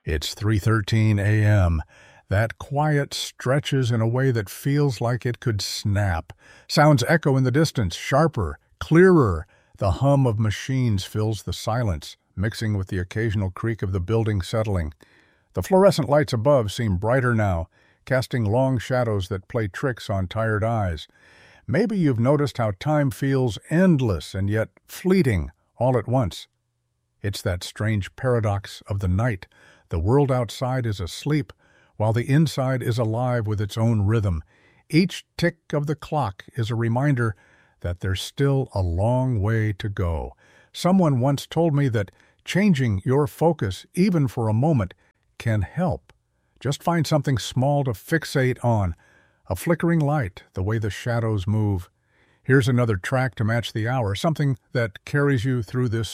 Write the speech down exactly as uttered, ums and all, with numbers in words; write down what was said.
It's three thirteen a m That quiet stretches in a way that feels like it could snap. Sounds echo in the distance, sharper, clearer. The hum of machines fills the silence, mixing with the occasional creak of the building settling. The fluorescent lights above seem brighter now, casting long shadows that play tricks on tired eyes. Maybe you've noticed how time feels endless and yet fleeting all at once. It's that strange paradox of the night. The world outside is asleep, while the inside is alive with its own rhythm. Each tick of the clock is a reminder that there's still a long way to go. Someone once told me that changing your focus, even for a moment, can help. Just find something small to fixate on. A flickering light, the way the shadows move. Here's another track to match the hour, something that carries you through this